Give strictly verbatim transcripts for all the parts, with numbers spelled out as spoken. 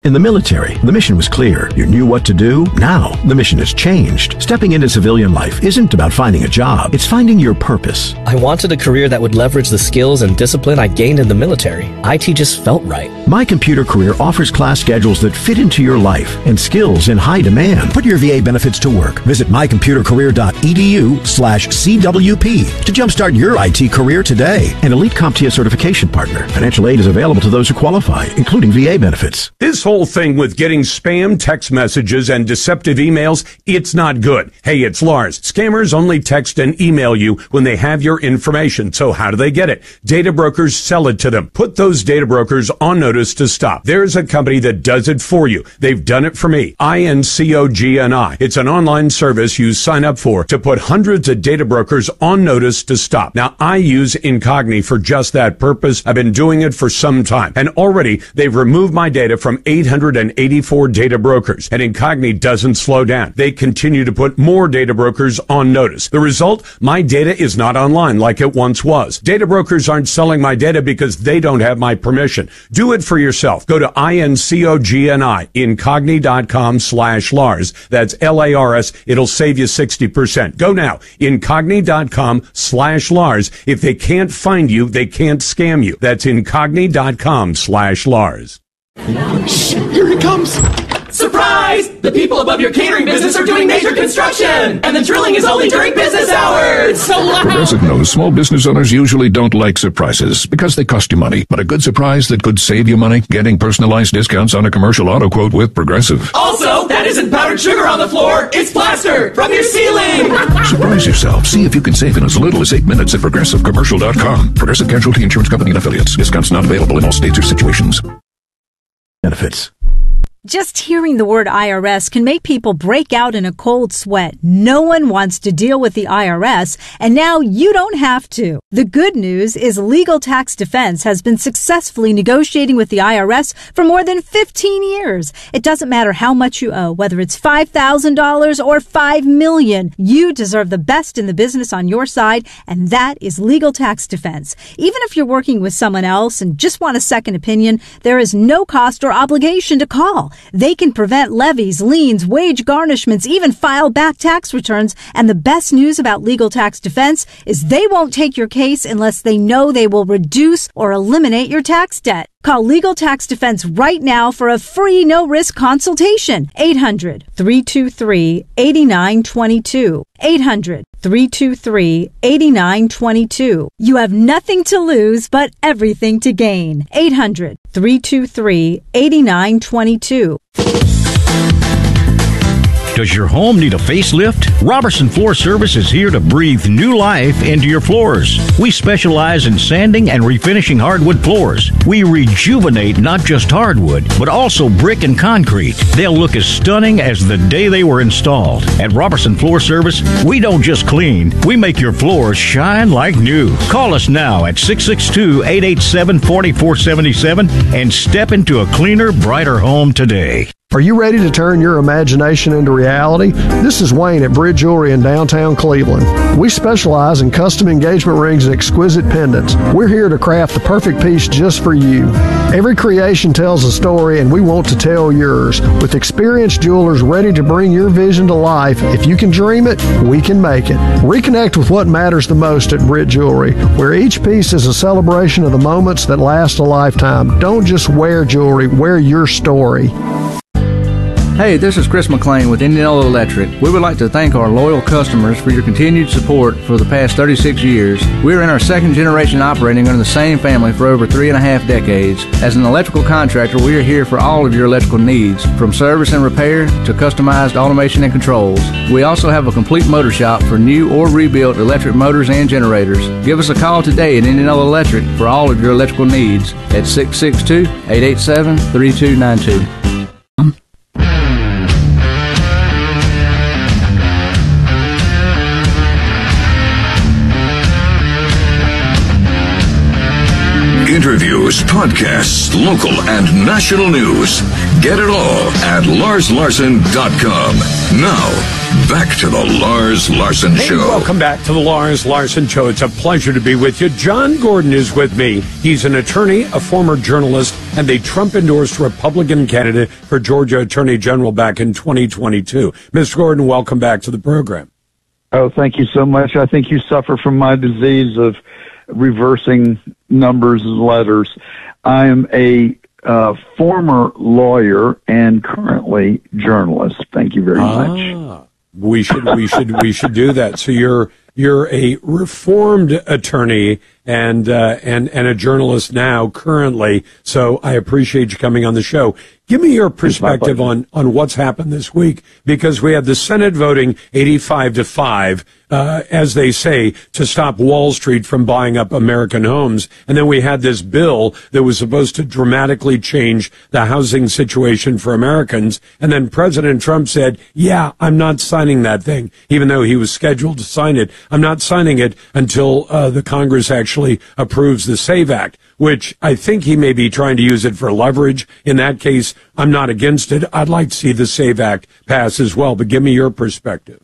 In the military, the mission was clear. You knew what to do. Now, the mission has changed. Stepping into civilian life isn't about finding a job. It's finding your purpose. I wanted a career that would leverage the skills and discipline I gained in the military. I T just felt right. My Computer Career offers class schedules that fit into your life and skills in high demand. Put your V A benefits to work. Visit mycomputercareer.edu slash CWP to jumpstart your I T career today. An Elite CompTIA certification partner. Financial aid is available to those who qualify, including V A benefits. This whole whole thing with getting spam text messages and deceptive emails, it's not good. Hey, it's Lars. Scammers only text and email you when they have your information. So how do they get it? Data brokers sell it to them. Put those data brokers on notice to stop. There's a company that does it for you. They've done it for me. I N C O G N I. It's an online service you sign up for to put hundreds of data brokers on notice to stop. Now, I use Incogni for just that purpose. I've been doing it for some time. And already, they've removed my data from eight hundred eighty-four data brokers, and Incogni doesn't slow down. They continue to put more data brokers on notice. The result, my data is not online like it once was. Data brokers aren't selling my data because they don't have my permission. Do it for yourself. Go to I N C O G N I, incogni.com slash Lars. That's L A R S. It'll save you sixty percent. Go now, incogni.com slash Lars. If they can't find you, they can't scam you. That's incogni.com slash Lars. Shh, here he comes! Surprise! The people above your catering business are doing major construction! And the drilling is only during business hours! So loud! Progressive knows small business owners usually don't like surprises because they cost you money. But a good surprise that could save you money? Getting personalized discounts on a commercial auto quote with Progressive. Also, that isn't powdered sugar on the floor, it's plaster from your ceiling! Surprise yourself. See if you can save in as little as eight minutes at progressive commercial dot com. Progressive Casualty Insurance Company and Affiliates. Discounts not available in all states or situations. Benefits. Just hearing the word I R S can make people break out in a cold sweat. No one wants to deal with the I R S, and now you don't have to. The good news is Legal Tax Defense has been successfully negotiating with the I R S for more than fifteen years. It doesn't matter how much you owe, whether it's five thousand dollars or five million dollars. You deserve the best in the business on your side, and that is Legal Tax Defense. Even if you're working with someone else and just want a second opinion, there is no cost or obligation to call. They can prevent levies, liens, wage garnishments, even file back tax returns. And the best news about Legal Tax Defense is they won't take your case unless they know they will reduce or eliminate your tax debt. Call Legal Tax Defense right now for a free no-risk consultation. eight hundred, three two three, eight nine two two. eight hundred, three two three, eight nine two two. You have nothing to lose but everything to gain. eight hundred, three two three, eight nine two two. Does your home need a facelift? Robertson Floor Service is here to breathe new life into your floors. We specialize in sanding and refinishing hardwood floors. We rejuvenate not just hardwood, but also brick and concrete. They'll look as stunning as the day they were installed. At Robertson Floor Service, we don't just clean, we make your floors shine like new. Call us now at six six two, eight eight seven, four four seven seven and step into a cleaner, brighter home today. Are you ready to turn your imagination into reality? This is Wayne at Bridge Jewelry in downtown Cleveland. We specialize in custom engagement rings and exquisite pendants. We're here to craft the perfect piece just for you. Every creation tells a story, and we want to tell yours. With experienced jewelers ready to bring your vision to life, if you can dream it, we can make it. Reconnect with what matters the most at Bridge Jewelry, where each piece is a celebration of the moments that last a lifetime. Don't just wear jewelry, wear your story. Hey, this is Chris McLean with Indianola Electric. We would like to thank our loyal customers for your continued support for the past thirty-six years. We are in our second generation operating under the same family for over three and a half decades. As an electrical contractor, we are here for all of your electrical needs, from service and repair to customized automation and controls. We also have a complete motor shop for new or rebuilt electric motors and generators. Give us a call today at Indianola Electric for all of your electrical needs at six six two, eight eight seven, three two nine two. Interviews, podcasts, local and national news. Get it all at lars larson dot com. Now, back to the Lars Larson Hey, Show. welcome back to the Lars Larson Show. It's a pleasure to be with you. John Gordon is with me. He's an attorney, a former journalist, and the Trump-endorsed Republican candidate for Georgia Attorney General back in twenty twenty-two. Mister Gordon, welcome back to the program. Oh, thank you so much. I think you suffer from my disease of reversing numbers and letters. I am a uh, former lawyer and currently journalist. Thank you very ah, much. We should we should we should do that. So you're you're a reformed attorney and uh, and and a journalist now currently. So I appreciate you coming on the show. Give me your perspective on, on what's happened this week, because we had the Senate voting eighty-five to five, uh, as they say, to stop Wall Street from buying up American homes. And then we had this bill that was supposed to dramatically change the housing situation for Americans. And then President Trump said, yeah, I'm not signing that thing, even though he was scheduled to sign it. I'm not signing it until uh, the Congress actually approves the SAVE Act, which I think he may be trying to use it for leverage. In that case, I'm not against it. I'd like to see the SAVE Act pass as well, but give me your perspective.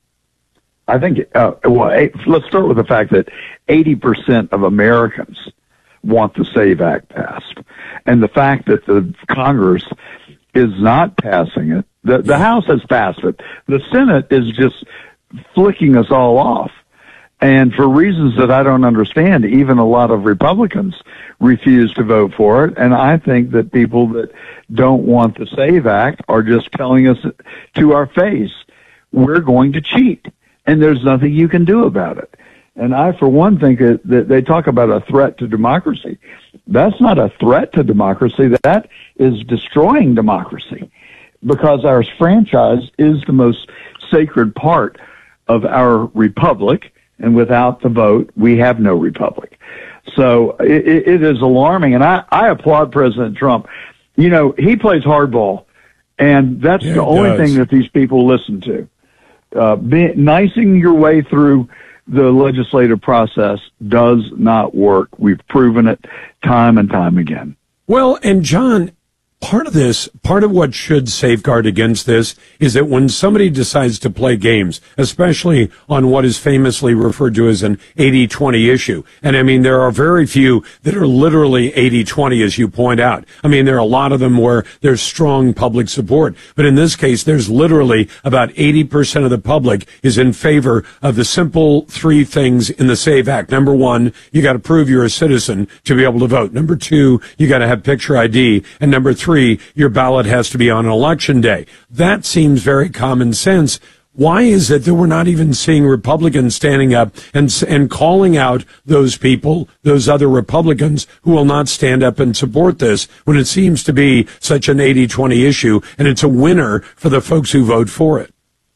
I think, uh, well, let's start with the fact that eighty percent of Americans want the SAVE Act passed. And the fact that the Congress is not passing it, the, the House has passed it. The Senate is just flicking us all off. And for reasons that I don't understand, even a lot of Republicans refuse to vote for it. And I think that people that don't want the SAVE Act are just telling us to our face, we're going to cheat, and there's nothing you can do about it. And I, for one, think that, that they talk about a threat to democracy. That's not a threat to democracy. That is destroying democracy, because our franchise is the most sacred part of our republic. And without the vote, we have no republic. So it, it is alarming. And I, I applaud President Trump. You know, he plays hardball, and that's yeah, the only does. thing that these people listen to. Uh, be, nicing your way through the legislative process does not work. We've proven it time and time again. Well, and John, part of this, part of what should safeguard against this is that when somebody decides to play games, especially on what is famously referred to as an eighty twenty issue, and I mean, there are very few that are literally eighty twenty, as you point out. I mean, there are a lot of them where there's strong public support, but in this case, there's literally about eighty percent of the public is in favor of the simple three things in the SAVE Act. Number one, you got to prove you're a citizen to be able to vote. Number two, you got to have picture I D. And number three, your ballot has to be on election day. That seems very common sense. Why is it that we're not even seeing Republicans standing up and and calling out those people, those other Republicans who will not stand up and support this, when it seems to be such an eighty twenty issue and it's a winner for the folks who vote for it?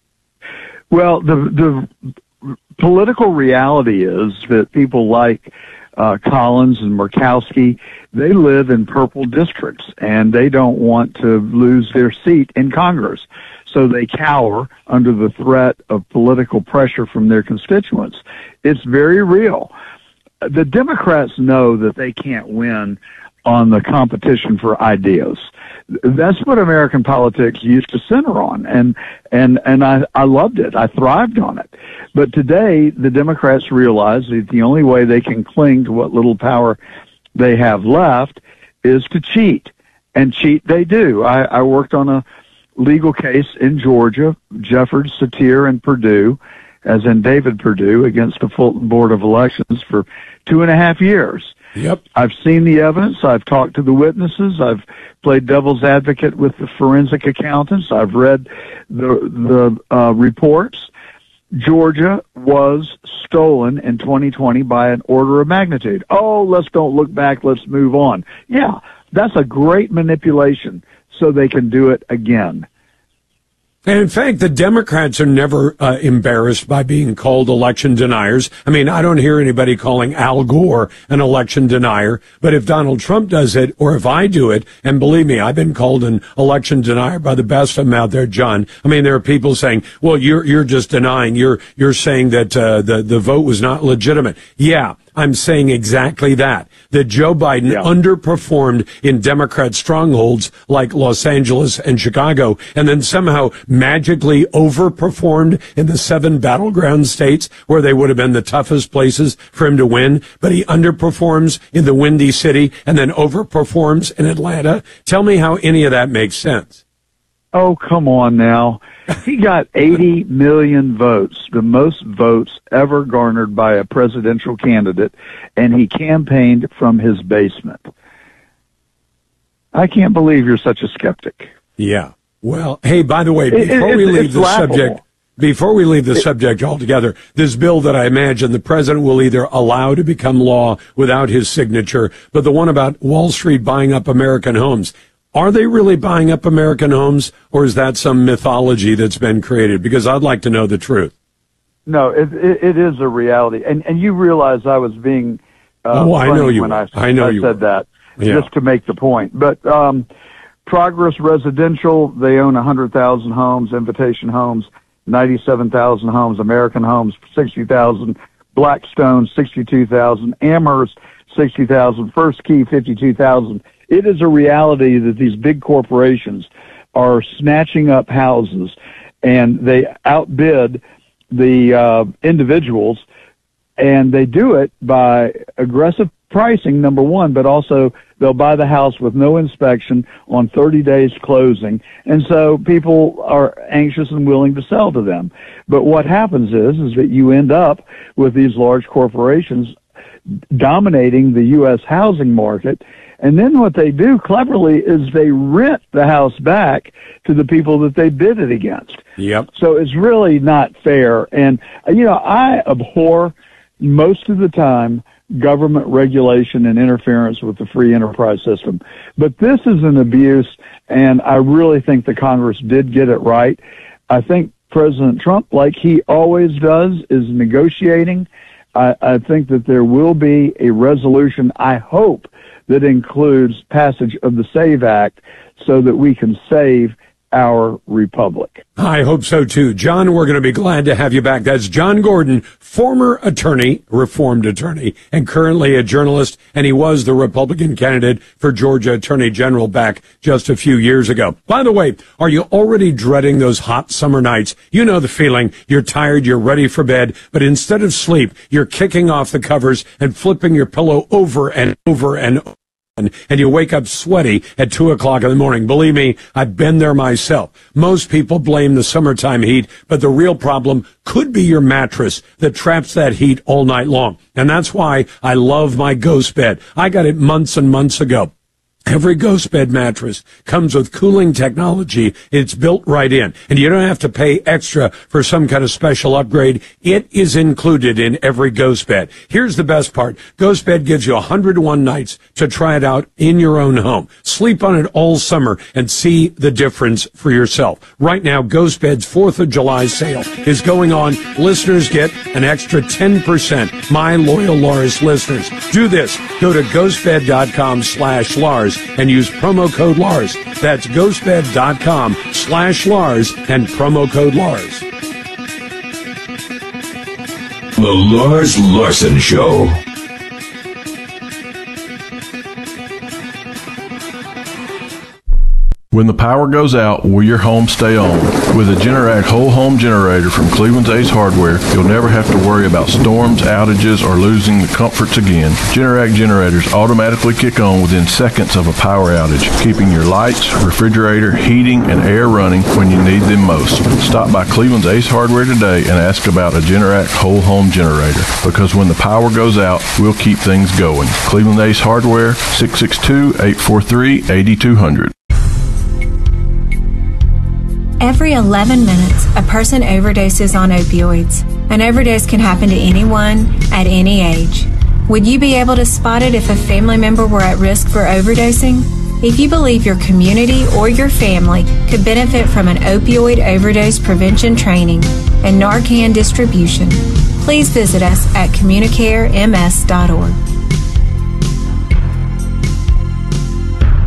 Well, the the political reality is that people like Uh, Collins and Murkowski, they live in purple districts, and they don't want to lose their seat in Congress. So they cower under the threat of political pressure from their constituents. It's very real. The Democrats know that they can't win on the competition for ideas. That's what American politics used to center on, and and and I, I loved it. I thrived on it. But today, the Democrats realize that the only way they can cling to what little power they have left is to cheat, and cheat they do. I, I worked on a legal case in Georgia, Jeffords, Satir, and Perdue, as in David Perdue, against the Fulton Board of Elections for two and a half years. Yep. I've seen the evidence. I've talked to the witnesses. I've played devil's advocate with the forensic accountants. I've read the the uh, reports. Georgia was stolen in twenty twenty by an order of magnitude. Oh, let's don't look back. Let's move on. Yeah, that's a great manipulation so they can do it again. And in fact, the Democrats are never uh, embarrassed by being called election deniers. I mean, I don't hear anybody calling Al Gore an election denier. But if Donald Trump does it, or if I do it, and believe me, I've been called an election denier by the best of them out there, John. I mean, there are people saying, well, you're you're just denying. You're you're saying that uh, the, the vote was not legitimate. Yeah. I'm saying exactly that, that Joe Biden Yeah. underperformed in Democrat strongholds like Los Angeles and Chicago, and then somehow magically overperformed in the seven battleground states where they would have been the toughest places for him to win, but he underperforms in the Windy City and then overperforms in Atlanta. Tell me how any of that makes sense. Oh, come on now. He got eighty million votes, the most votes ever garnered by a presidential candidate, and he campaigned from his basement. I can't believe you're such a skeptic. Yeah. Well, hey, by the way, It- before it- we it's- leave it's the laughable. subject, before we leave the subject altogether, this bill that I imagine the president will either allow to become law without his signature, but the one about Wall Street buying up American homes, are they really buying up American homes, or is that some mythology that's been created? Because I'd like to know the truth. No, it, it, it is a reality. And, and you realize I was being uh, Oh, I funny know you when were. I, I know I you said were. that, Yeah. just to make the point. But um, Progress Residential, they own one hundred thousand homes, Invitation Homes, ninety-seven thousand homes, American Homes, sixty thousand, Blackstone, sixty-two thousand, Amherst, sixty thousand, First Key, fifty-two thousand. It is a reality that these big corporations are snatching up houses, and they outbid the uh, individuals, and they do it by aggressive pricing, number one, but also they'll buy the house with no inspection on thirty days closing. And so people are anxious and willing to sell to them. But what happens is, is that you end up with these large corporations dominating the U S housing market. And then what they do cleverly is they rent the house back to the people that they bid it against. Yep. So it's really not fair. And, you know, I abhor most of the time government regulation and interference with the free enterprise system. But this is an abuse, and I really think the Congress did get it right. I think President Trump, like he always does, is negotiating. I, I think that there will be a resolution, I hope, that includes passage of the SAVE Act so that we can save our republic. I hope so, too. John, we're going to be glad to have you back. That's John Gordon, former attorney, reformed attorney, and currently a journalist, and he was the Republican candidate for Georgia Attorney General back just a few years ago. By the way, are you already dreading those hot summer nights? You know the feeling. You're tired, you're ready for bed, but instead of sleep, you're kicking off the covers and flipping your pillow over and over and over. And you wake up sweaty at two o'clock in the morning. Believe me, I've been there myself. Most people blame the summertime heat, but the real problem could be your mattress that traps that heat all night long. And that's why I love my Ghost Bed. I got it months and months ago. Every Ghost Bed mattress comes with cooling technology. It's built right in, and you don't have to pay extra for some kind of special upgrade. It is included in every Ghost Bed. Here's the best part. Ghost Bed gives you one hundred one nights to try it out in your own home. Sleep on it all summer and see the difference for yourself. Right now, Ghost Bed's fourth of July sale is going on. Listeners get an extra ten percent. My loyal Lars listeners. Do this. Go to ghostbed.com slash Lars and use promo code Lars. That's ghostbed.com slash Lars and promo code Lars. The Lars Larson Show. When the power goes out, will your home stay on? With a Generac whole home generator from Cleveland's Ace Hardware, you'll never have to worry about storms, outages, or losing the comforts again. Generac generators automatically kick on within seconds of a power outage, keeping your lights, refrigerator, heating, and air running when you need them most. Stop by Cleveland's Ace Hardware today and ask about a Generac whole home generator, because when the power goes out, we'll keep things going. Cleveland Ace Hardware, six six two, eight four three, eight two zero zero. Every eleven minutes, a person overdoses on opioids. An overdose can happen to anyone at any age. Would you be able to spot it if a family member were at risk for overdosing? If you believe your community or your family could benefit from an opioid overdose prevention training and Narcan distribution, please visit us at communicare m s dot org.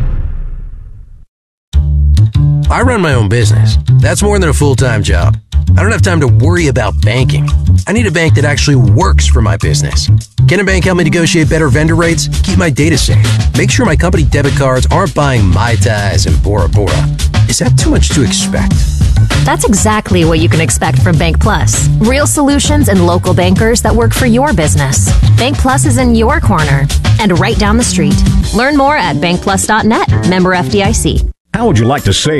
I run my own business. That's more than a full-time job. I don't have time to worry about banking. I need a bank that actually works for my business. Can a bank help me negotiate better vendor rates? Keep my data safe. Make sure my company debit cards aren't buying Mai Tais and Bora Bora. Is that too much to expect? That's exactly what you can expect from Bank Plus. Real solutions and local bankers that work for your business. Bank Plus is in your corner and right down the street. Learn more at bank plus dot net. Member F D I C. How would you like to save